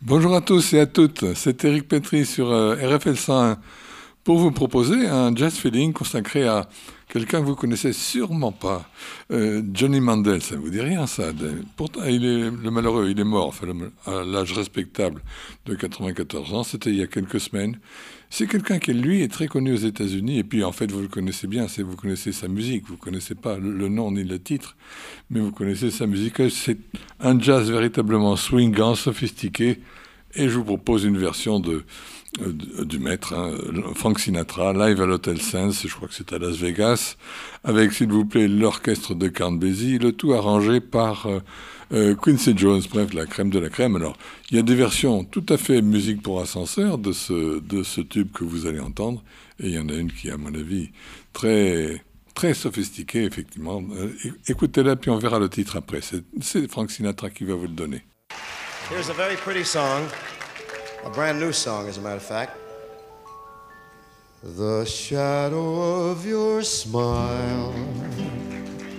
Bonjour à tous et à toutes, c'est Eric Petry sur RFL 101 pour vous proposer un jazz feeling consacré à quelqu'un que vous connaissez sûrement pas, Johnny Mandel. Ça vous dit rien ça? Pourtant, le malheureux, il est mort enfin, à l'âge respectable de 94 ans, c'était il y a quelques semaines. C'est quelqu'un qui, lui, est très connu aux États-Unis, et puis en fait, vous le connaissez bien, vous connaissez sa musique, vous connaissez pas le nom ni le titre, mais vous connaissez sa musique. C'est un jazz véritablement swingant, sophistiqué, et je vous propose une version du maître, hein, Frank Sinatra, live à l'Hôtel Sands, je crois que c'est à Las Vegas, avec, s'il vous plaît, l'orchestre de Count Basie, le tout arrangé par Quincy Jones, bref, la crème de la crème. Alors, il y a des versions tout à fait musique pour ascenseur de ce tube que vous allez entendre, et il y en a une qui est, à mon avis, très, très sophistiquée, effectivement. Écoutez-la, puis on verra le titre après. C'est Frank Sinatra qui va vous le donner. Here's a very pretty song, a brand new song, as a matter of fact. The shadow of your smile